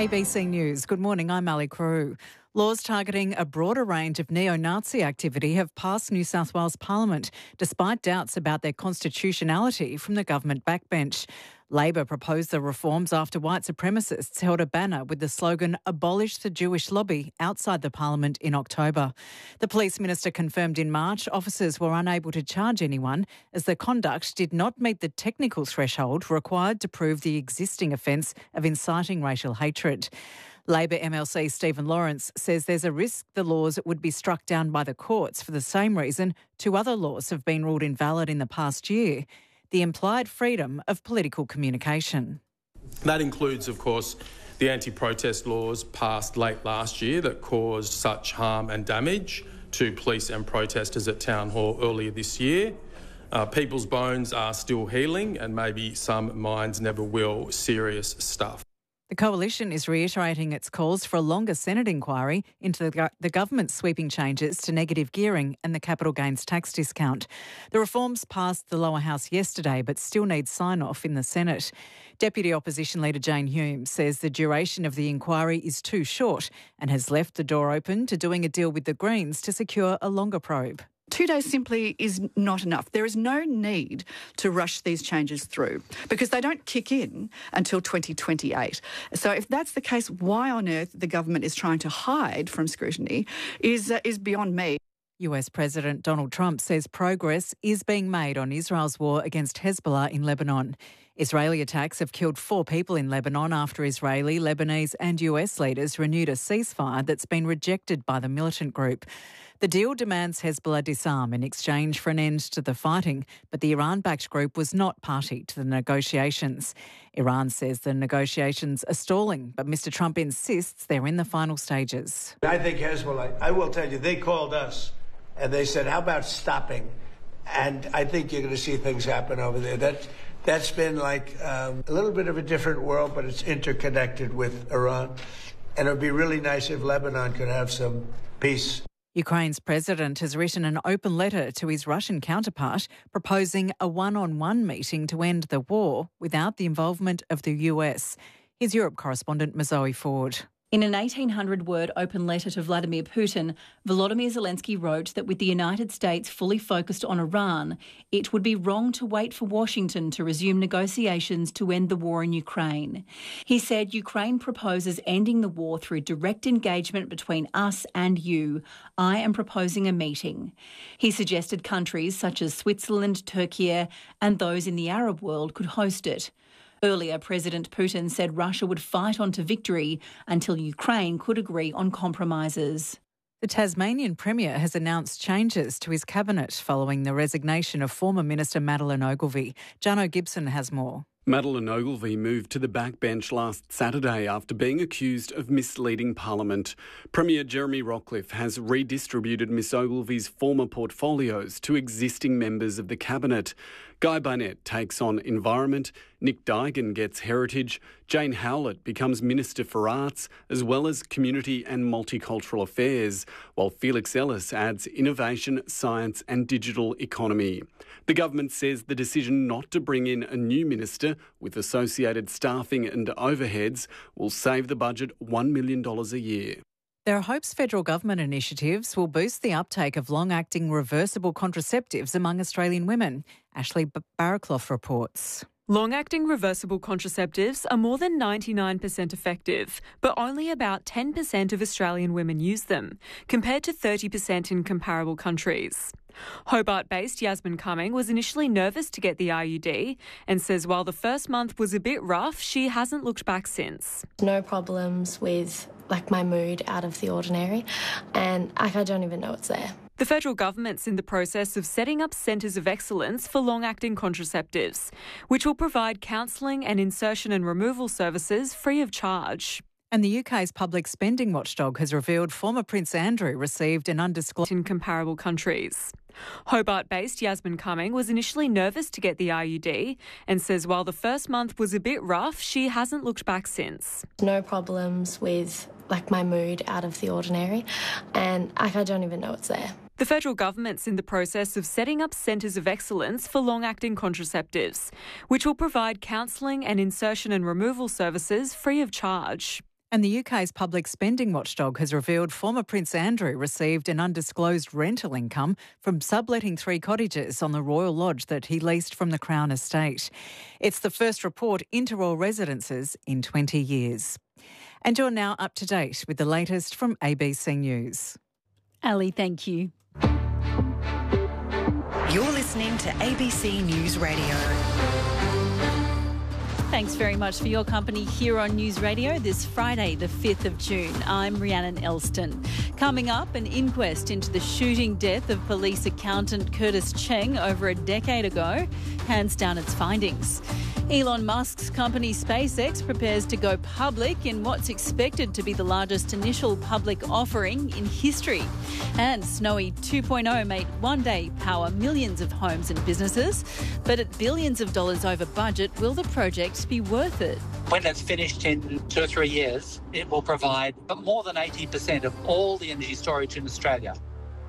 ABC News. Good morning, I'm Ali Crew. Laws targeting a broader range of neo-Nazi activity have passed New South Wales Parliament, despite doubts about their constitutionality from the government backbench. Labor proposed the reforms after white supremacists held a banner with the slogan "Abolish the Jewish Lobby" outside the Parliament in October. The Police Minister confirmed in March officers were unable to charge anyone as their conduct did not meet the technical threshold required to prove the existing offence of inciting racial hatred. Labor MLC Stephen Lawrence says there's a risk the laws would be struck down by the courts for the same reason two other laws have been ruled invalid in the past year: the implied freedom of political communication. That includes, of course, the anti-protest laws passed late last year that caused such harm and damage to police and protesters at Town Hall earlier this year. People's bones are still healing and maybe some minds never will. Serious stuff. The Coalition is reiterating its calls for a longer Senate inquiry into the government's sweeping changes to negative gearing and the capital gains tax discount. The reforms passed the lower house yesterday but still need sign-off in the Senate. Deputy Opposition Leader Jane Hume says the duration of the inquiry is too short and has left the door open to doing a deal with the Greens to secure a longer probe. 2 days simply is not enough. There is no need to rush these changes through because they don't kick in until 2028. So if that's the case, why on earth the government is trying to hide from scrutiny is beyond me. US President Donald Trump says progress is being made on Israel's war against Hezbollah in Lebanon. Israeli attacks have killed 4 people in Lebanon after Israeli, Lebanese and US leaders renewed a ceasefire that's been rejected by the militant group. The deal demands Hezbollah disarm in exchange for an end to the fighting, but the Iran-backed group was not party to the negotiations. Iran says the negotiations are stalling, but Mr Trump insists they're in the final stages. I think Hezbollah, I will tell you, they called us and they said, how about stopping? And I think you're going to see things happen over there. That's been like a little bit of a different world, but it's interconnected with Iran. And it would be really nice if Lebanon could have some peace. Ukraine's president has written an open letter to his Russian counterpart proposing a one-on-one meeting to end the war without the involvement of the US. Here's Europe correspondent Mazoe Ford. In an 1,800-word open letter to Vladimir Putin, Volodymyr Zelensky wrote that with the United States fully focused on Iran, it would be wrong to wait for Washington to resume negotiations to end the war in Ukraine. He said Ukraine proposes ending the war through direct engagement between us and you. I am proposing a meeting. He suggested countries such as Switzerland, Turkey and those in the Arab world could host it. Earlier, President Putin said Russia would fight on to victory until Ukraine could agree on compromises. The Tasmanian Premier has announced changes to his cabinet following the resignation of former Minister Madeleine Ogilvie. Jano Gibson has more. Madeleine Ogilvie moved to the backbench last Saturday after being accused of misleading Parliament. Premier Jeremy Rockliff has redistributed Miss Ogilvie's former portfolios to existing members of the Cabinet. Guy Barnett takes on Environment, Nick Duigan gets Heritage, Jane Howlett becomes Minister for Arts, as well as Community and Multicultural Affairs, while Felix Ellis adds Innovation, Science and Digital Economy. The government says the decision not to bring in a new minister with associated staffing and overheads will save the budget $1 million a year. There are hopes federal government initiatives will boost the uptake of long-acting reversible contraceptives among Australian women. Ashley Barraclough reports. Long-acting reversible contraceptives are more than 99% effective, but only about 10% of Australian women use them, compared to 30% in comparable countries. Hobart-based Yasmin Cumming was initially nervous to get the IUD and says while the first month was a bit rough, she hasn't looked back since. No problems with my mood out of the ordinary, and I don't even know it's there. The federal government's in the process of setting up centres of excellence for long-acting contraceptives, which will provide counselling and insertion and removal services free of charge. And the UK's public spending watchdog has revealed former Prince Andrew received an undisclosed in comparable countries. Hobart-based Yasmin Cumming was initially nervous to get the IUD and says while the first month was a bit rough, she hasn't looked back since. No problems with my mood out of the ordinary, and I don't even know it's there. The federal government's in the process of setting up centres of excellence for long-acting contraceptives, which will provide counselling and insertion and removal services free of charge. And the UK's public spending watchdog has revealed former Prince Andrew received an undisclosed rental income from subletting 3 cottages on the Royal Lodge that he leased from the Crown Estate. It's the first report into royal residences in 20 years. And you're now up to date with the latest from ABC News. Ali, thank you. You're listening to ABC News Radio. Thanks very much for your company here on News Radio this Friday, the 5th of June. I'm Rhiannon Elston. Coming up, an inquest into the shooting death of police accountant Curtis Cheng over a decade ago hands down its findings. Elon Musk's company SpaceX prepares to go public in what's expected to be the largest initial public offering in history. And Snowy 2.0 may one day power millions of homes and businesses, but at billions of dollars over budget, will the project be worth it? When it's finished in 2 or 3 years, it will provide more than 80% of all the energy storage in Australia.